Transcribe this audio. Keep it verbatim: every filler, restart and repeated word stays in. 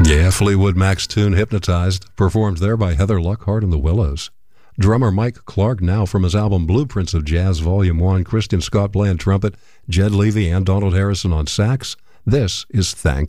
Yeah, Fleetwood Mac's tune Hypnotized, performed there by Heather Luckhart and the Willows. Drummer Mike Clark now from his album Blueprints of Jazz Volume one, Christian Scott playing trumpet, Jed Levy and Donald Harrison on sax. This is Thanks.